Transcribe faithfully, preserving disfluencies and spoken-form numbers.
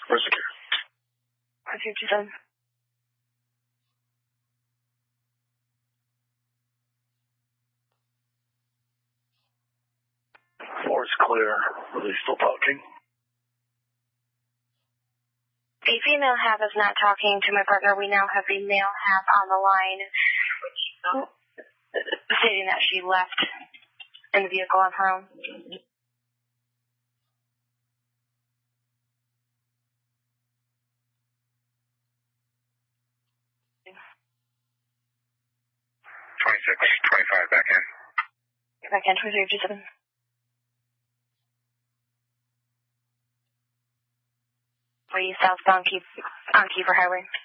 We're secure. Five two two seven. Four is clear. Are they still talking? The female half is not talking to my partner. We now have the male half on the line, which, uh, stating that she left in the vehicle on her own. twenty-six, twenty-five, back in. Back in, twenty-three two seven. Three southbound, keep on Kiefer Highway.